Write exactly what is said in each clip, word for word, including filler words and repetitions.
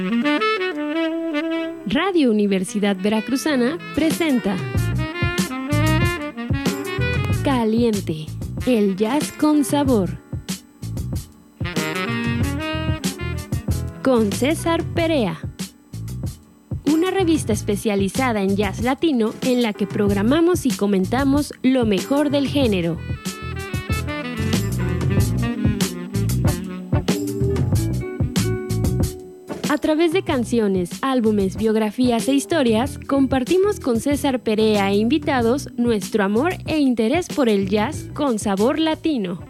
Radio Universidad Veracruzana presenta Caliente, el jazz con sabor, con César Perea. Una revista especializada en jazz latino en la que programamos y comentamos lo mejor del género. A través de canciones, álbumes, biografías e historias, compartimos con César Perea e invitados nuestro amor e interés por el jazz con sabor latino.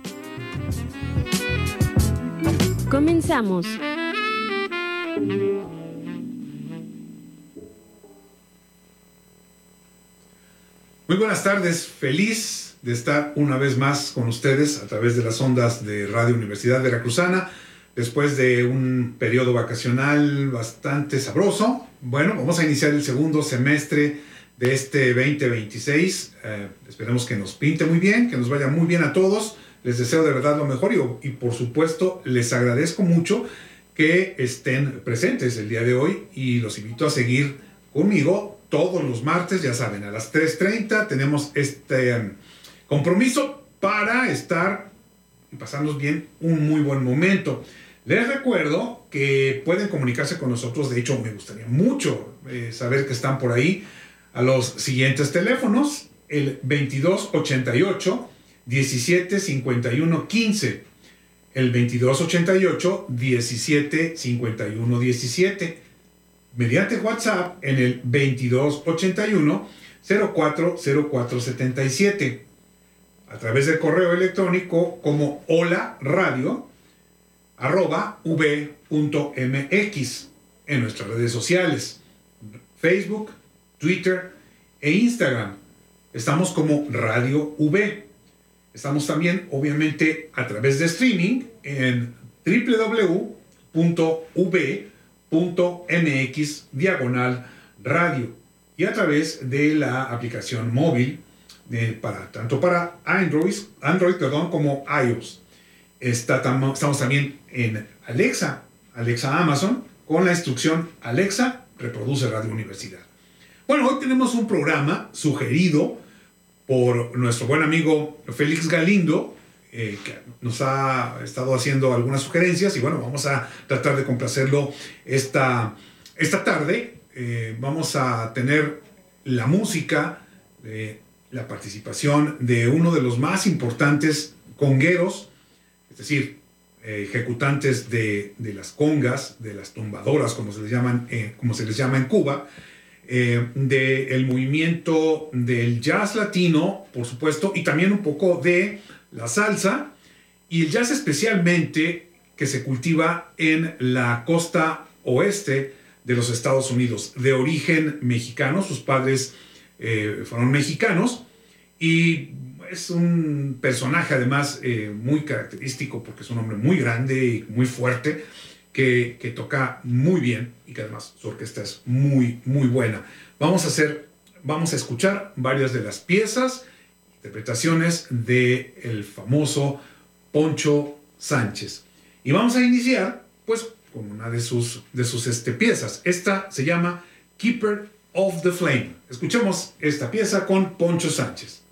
Comenzamos. Muy buenas tardes, feliz de estar una vez más con ustedes a través de las ondas de Radio Universidad Veracruzana. Después de un periodo vacacional bastante sabroso, bueno, vamos a iniciar el segundo semestre de este veinte veintiséis. Eh, esperemos que nos pinte muy bien, que nos vaya muy bien a todos. Les deseo de verdad lo mejor y, y por supuesto les agradezco mucho que estén presentes el día de hoy y los invito a seguir conmigo todos los martes, ya saben, a las tres treinta tenemos este um, compromiso para estar y pasarnos bien un muy buen momento. Les recuerdo que pueden comunicarse con nosotros, de hecho me gustaría mucho eh, saber que están por ahí, a los siguientes teléfonos, el veintidós ochenta y ocho, diecisiete cincuenta y uno quince, el veintidós ochenta y ocho, diecisiete cincuenta y uno diecisiete, mediante WhatsApp en el veintidós ochenta y uno, cero cuatro cero cuatro setenta y siete, a través del correo electrónico como hola radio arroba v punto m x, en nuestras redes sociales, Facebook, Twitter e Instagram. Estamos como Radio V. Estamos también, obviamente, a través de streaming en w w w punto v punto m x diagonal radio y a través de la aplicación móvil eh, para, tanto para Android, Android perdón, como iOS. Está tam- estamos también en Alexa, Alexa Amazon, con la instrucción Alexa, reproduce Radio Universidad. Bueno, hoy tenemos un programa sugerido por nuestro buen amigo Félix Galindo, eh, que nos ha estado haciendo algunas sugerencias y bueno, vamos a tratar de complacerlo esta, esta tarde. Eh, vamos a tener la música, eh, la participación de uno de los más importantes congueros, es decir, eh, ejecutantes de, de las congas, de las tumbadoras, como se les llaman, eh, como se les llama en Cuba, eh, del movimiento del jazz latino, por supuesto, y también un poco de la salsa, y el jazz especialmente que se cultiva en la costa oeste de los Estados Unidos, de origen mexicano. Sus padres eh, fueron mexicanos, y es un personaje además eh, muy característico porque es un hombre muy grande y muy fuerte que, que toca muy bien y que además su orquesta es muy muy buena. Vamos a hacer, vamos a escuchar varias de las piezas, interpretaciones de el famoso Poncho Sánchez, y vamos a iniciar pues con una de sus, de sus este, piezas. Esta se llama Keeper of the Flame. Escuchemos esta pieza con Poncho Sánchez.